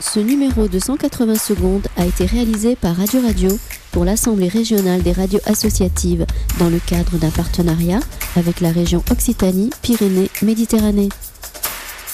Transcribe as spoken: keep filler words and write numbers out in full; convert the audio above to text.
Ce numéro de cent quatre-vingts secondes a été réalisé par Radio Radio pour l'Assemblée régionale des radios associatives dans le cadre d'un partenariat avec la région Occitanie-Pyrénées-Méditerranée.